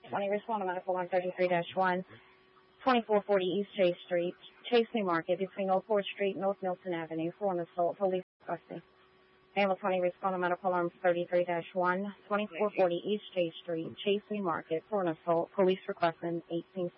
20, respond to medical line 33-1, 2440 East Chase Street, Chase New Market, between Old Fort Street and North Milton Avenue, for an assault. Police requesting. Animal 20, respond to medical alarm 33-1, 2440 East Chase Street, Chase New Market, for an assault. Police requesting 18.